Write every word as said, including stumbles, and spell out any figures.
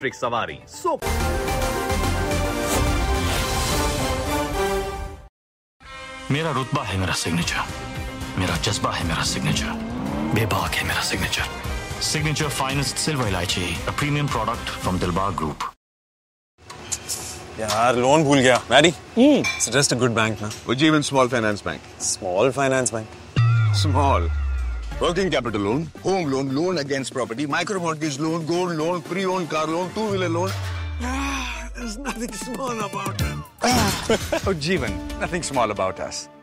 Electric सवारी सो मेरा रुतबा है मेरा सिग्नेचर, मेरा जज्बा है मेरा सिग्नेचर, बेबाक है मेरा सिग्नेचर। सिग्नेचर फाइनेस्ट सिल्वर इलायची, a premium product from Dilbar Group. यार लोन भूल गया। Maddie, it's just a good bank ना। Ujjivan Small Finance Bank. Small finance bank. Small. Working capital loan, home loan, loan against property, micro mortgage loan, gold loan, pre-owned car loan, two-wheeler loan. There's nothing small about it. Oh, Jeevan, nothing small about us.